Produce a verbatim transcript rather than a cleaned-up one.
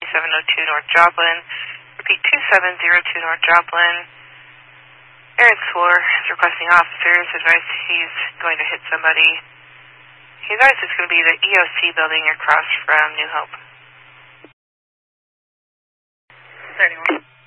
seven oh two North Joplin. Repeat two seven zero two North Joplin. Aaron Swore is requesting officers. Advice he's going to hit somebody. He advised it's going to be the E O C building across from New Hope. thirty-one.